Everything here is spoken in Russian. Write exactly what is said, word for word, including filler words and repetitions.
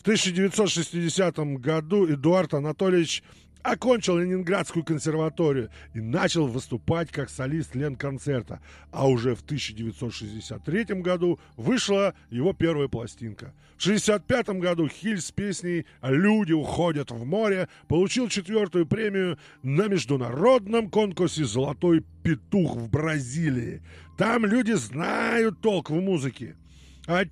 тысяча девятьсот шестидесятом году Эдуард Анатольевич окончил Ленинградскую консерваторию и начал выступать как солист Ленконцерта. А уже в тысяча девятьсот шестьдесят третьем году вышла его первая пластинка. В шестьдесят пятом году Хиль с песней «Люди уходят в море» получил четвертую премию на международном конкурсе «Золотой петух» в Бразилии. Там люди знают толк в музыке. А